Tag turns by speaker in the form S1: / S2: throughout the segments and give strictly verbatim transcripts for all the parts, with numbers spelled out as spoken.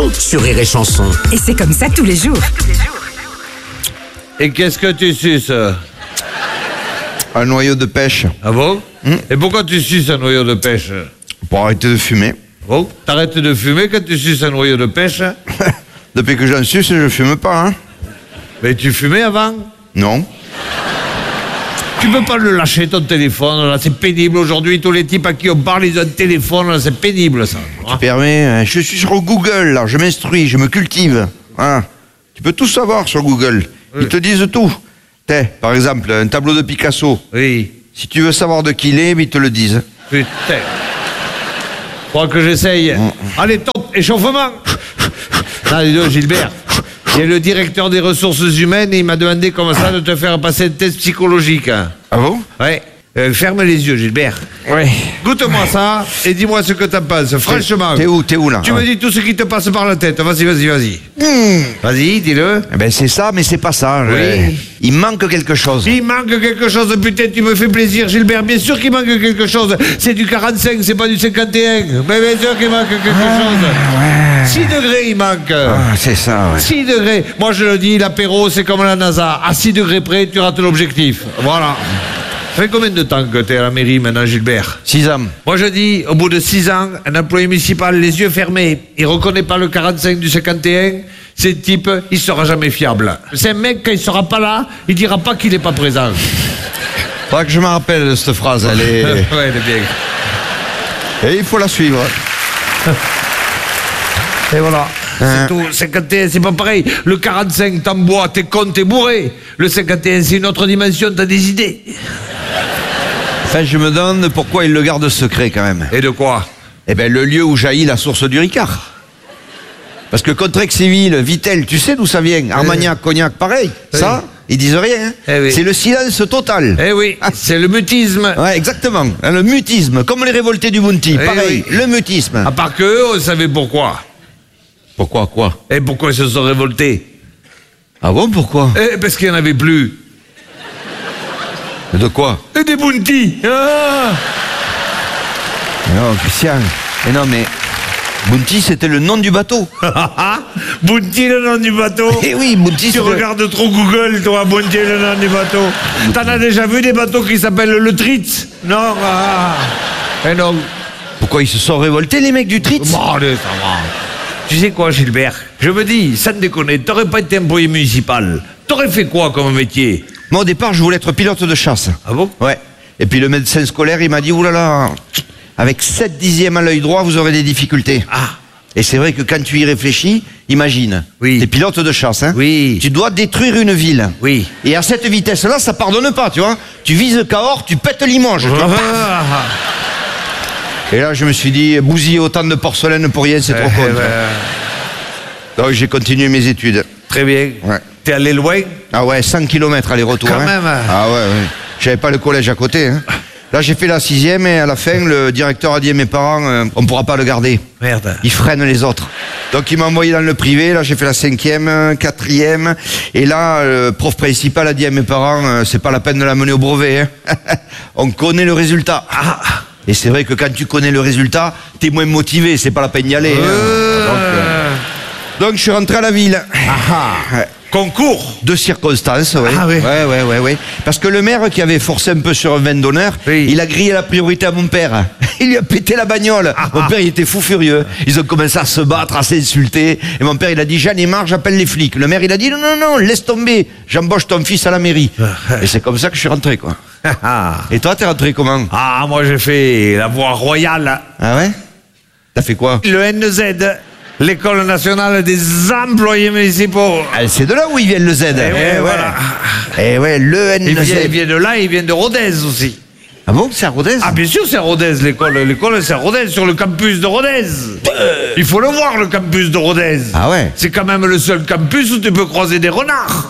S1: Marceau sur Rire et Chanson.
S2: Et c'est comme ça tous les jours.
S3: Et qu'est-ce que tu suces?
S4: Un noyau de pêche.
S3: Ah bon?
S4: Mmh.
S3: Et pourquoi tu suces un noyau de pêche?
S4: Pour arrêter de fumer.
S3: Bon, t'arrêtes de fumer quand tu suces un noyau de pêche?
S4: Depuis que j'en suce, je fume pas, hein.
S3: Mais tu fumais avant?
S4: Non.
S3: Tu peux pas le lâcher ton téléphone, là, c'est pénible aujourd'hui, tous les types à qui on parle, ils ont un téléphone, là, c'est pénible ça.
S4: Tu permets, je suis sur Google, là, je m'instruis, je me cultive. Hein. Tu peux tout savoir sur Google.
S3: Oui.
S4: Ils te disent tout. T'es, par exemple, un tableau de Picasso.
S3: Oui.
S4: Si tu veux savoir de qui il est, ils te le disent.
S3: Putain. Crois que j'essaye.
S4: Mmh.
S3: Allez, top, échauffement. Allez, deux, Gilbert. Il y a le directeur des ressources humaines et il m'a demandé comme ça de te faire passer un test psychologique.
S4: Ah bon?
S3: Ouais. Euh, ferme les yeux, Gilbert.
S4: Ouais.
S3: Goûte-moi ça et dis-moi ce que t'en penses, franchement.
S4: T'es où, t'es où, là?
S3: Tu
S4: ouais.
S3: me dis tout ce qui te passe par la tête. Vas-y, vas-y, vas-y.
S4: Mmh.
S3: Vas-y, dis-le.
S4: Eh ben, c'est ça, mais c'est pas ça.
S3: Oui.
S4: Ouais. Il manque quelque chose.
S3: Il manque quelque chose, putain, tu me fais plaisir, Gilbert. Bien sûr qu'il manque quelque chose. C'est du quarante-cinq, c'est pas du cinquante et un. Mais bien sûr qu'il manque quelque
S4: Ah,
S3: chose.
S4: ouais.
S3: six degrés, il manque.
S4: Ah, c'est ça, ouais.
S3: six degrés. Moi, je le dis, l'apéro, c'est comme la NASA. À six degrés près, tu rates l'objectif. Voilà. Ça fait combien de temps que t'es à la mairie maintenant, Gilbert?
S4: Six ans.
S3: Moi, je dis, au bout de six ans, un employé municipal, les yeux fermés, il reconnaît pas le quarante-cinq du cinquante et un, c'est le type, il sera jamais fiable. C'est un mec, quand il sera pas là, il dira pas qu'il est pas présent.
S4: Faudra que je me rappelle de cette phrase, elle est...
S3: Ouais, elle est bien.
S4: Et il faut la suivre.
S3: Et voilà.
S4: Hein.
S3: C'est tout. cinquante et un, c'est pas pareil. Le quarante-cinq, t'en bois, t'es con, t'es bourré. Le cinquante et un, c'est une autre dimension, t'as des idées.
S4: Enfin, je me demande pourquoi il le garde secret, quand même.
S3: Et de quoi?
S4: Eh ben, le lieu où jaillit la source du Ricard. Parce que Contrexéville, Vittel, tu sais d'où ça vient? Armagnac, Cognac, pareil.
S3: Oui.
S4: Ça, ils disent rien. Hein.
S3: Eh oui.
S4: C'est le silence total.
S3: Eh oui, c'est le mutisme.
S4: Ouais, exactement. Hein, le mutisme, comme les révoltés du Bounty.
S3: Eh
S4: pareil,
S3: oui.
S4: le mutisme.
S3: À part qu'eux, on savait pourquoi.
S4: Pourquoi, quoi?
S3: Et pourquoi ils se sont révoltés?
S4: Ah bon, pourquoi?
S3: Eh, parce qu'il n'y en avait plus.
S4: De quoi?
S3: Et des bounty. Ah.
S4: Non, Christian. Mais non, mais... Bounty, c'était le nom du bateau.
S3: Bounty, le nom du bateau.
S4: Eh oui, Bounty,
S3: Tu
S4: c'est...
S3: regardes trop Google, toi, Bounty, le nom du bateau. T'en as déjà vu des bateaux qui s'appellent le Tritz? Non. Ah. Eh non.
S4: Pourquoi ils se sont révoltés, les mecs du Tritz?
S3: Bon, allez, ça va. Tu sais quoi, Gilbert? Je me dis, sans déconner, t'aurais pas été employé municipal. T'aurais fait quoi comme métier?
S4: Moi, au départ, je voulais être pilote de chasse.
S3: Ah bon?
S4: Ouais. Et puis le médecin scolaire, il m'a dit, oulala, avec sept dixièmes à l'œil droit, vous aurez des difficultés.
S3: Ah.
S4: Et c'est vrai que quand tu y réfléchis, imagine.
S3: Oui.
S4: T'es pilote de chasse, hein.
S3: Oui.
S4: Tu dois détruire une ville.
S3: Oui.
S4: Et à cette vitesse-là, ça pardonne pas, tu vois. Tu vises Cahors, tu pètes Limoges. tu vois.
S3: Ah.
S4: Et là, je me suis dit, bousiller autant de porcelaine pour rien, c'est trop
S3: Eh
S4: con.
S3: ben,
S4: Donc j'ai continué mes études.
S3: très bien.
S4: Ouais.
S3: T'es allé loin?
S4: Ah ouais, cent kilomètres aller-retour.
S3: Quand
S4: hein.
S3: même.
S4: Ah ouais, ouais. J'avais pas le collège à côté. Hein. Là, j'ai fait la sixième et à la fin, le directeur a dit à mes parents, euh, on pourra pas le garder.
S3: Merde.
S4: Il freine les autres. Donc il m'a envoyé dans le privé. Là, j'ai fait la cinquième, euh, quatrième. Et là, le prof principal a dit à mes parents, euh, c'est pas la peine de la mener au brevet. Hein. On connaît le résultat.
S3: Ah.
S4: Et c'est vrai que quand tu connais le résultat, t'es moins motivé. C'est pas la peine d'y aller. hein.
S3: Euh.
S4: Donc, euh, donc, je suis rentré à la ville.
S3: Ah.
S4: Ouais.
S3: Concours.
S4: De circonstances, ouais.
S3: Ah oui.
S4: Ouais, ouais, ouais, ouais. Parce que le maire qui avait forcé un peu sur un vin d'honneur,
S3: Oui.
S4: il a grillé la priorité à mon père. Il lui a pété la bagnole.
S3: Ah,
S4: Mon
S3: ah.
S4: père, il était fou furieux. Ils ont commencé à se battre, à s'insulter. Et mon père, il a dit, j'en ai marre, j'appelle les flics. Le maire, il a dit, non, non, non, laisse tomber. J'embauche ton fils à la mairie. Et c'est comme ça que je suis rentré, quoi. Et toi, t'es rentré comment?
S3: Ah, moi j'ai fait la voie royale.
S4: Ah ouais? T'as fait quoi?
S3: Le N Z, l'École nationale des employés municipaux.
S4: Ah, c'est de là où il vient le Z.
S3: Eh ouais, voilà.
S4: Eh ouais, le N
S3: Il
S4: Z.
S3: vient, il vient de là, il vient de Rodez aussi.
S4: Ah bon, c'est à Rodez?
S3: Ah bien sûr c'est à Rodez l'école, l'école c'est à Rodez, sur le campus de Rodez. Il faut le voir le campus de Rodez.
S4: Ah ouais?
S3: C'est quand même le seul campus où tu peux croiser des renards.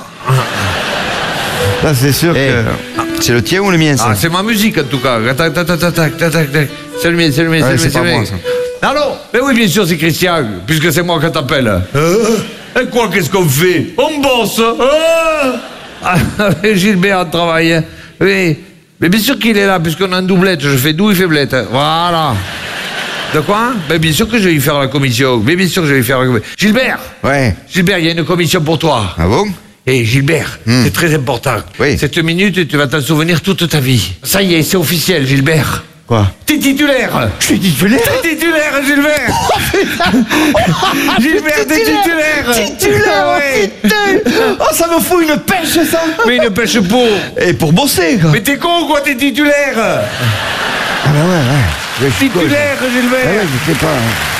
S4: Ça, c'est sûr
S3: Eh.
S4: que... C'est le tien ou le mien, ça?
S3: Ah c'est ma musique en tout cas. Tac, tac, tac, tac, tac, tac, tac. C'est le mien, c'est le mien,
S4: Ouais,
S3: c'est le mien,
S4: c'est pas
S3: le mien.
S4: moi, ça.
S3: Allô? Mais oui bien sûr c'est Christian, puisque c'est moi qui t'appelle. Et quoi, qu'est-ce qu'on fait? On bosse. Ah, avec Gilbert on travaille. hein. Oui. Mais bien sûr qu'il est là, puisqu'on a un doublette. Je fais doux et faiblette. Voilà. De quoi? Ben bien sûr que je vais y faire la commission. Mais bien sûr que je vais y faire la commission. Gilbert!
S4: Ouais.
S3: Gilbert, il y a une commission pour toi.
S4: Ah bon?
S3: Eh Gilbert,
S4: Hmm.
S3: c'est très important.
S4: Oui.
S3: Cette minute, tu vas t'en souvenir toute ta vie. Ça y est, c'est officiel, Gilbert.
S4: Quoi?
S3: T'es titulaire.
S4: Je suis titulaire?
S3: T'es titulaire, Gilbert. Gilbert, t'es titulaire.
S4: Titulaire,
S3: Ah ouais.
S4: putain! Oh, ça me fout une pêche, ça!
S3: Mais une pêche pour.
S4: Et pour bosser, quoi!
S3: Mais t'es con, quoi, t'es titulaire.
S4: Ah bah ouais, ouais. Je suis con,
S3: Titulaire,
S4: ça.
S3: Gilbert.
S4: Ah ouais, je sais pas.